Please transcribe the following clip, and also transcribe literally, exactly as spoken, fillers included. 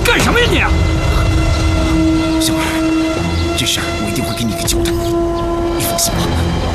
干什么呀你？ 小二，这事儿我一定会给你一个交代，你放心吧。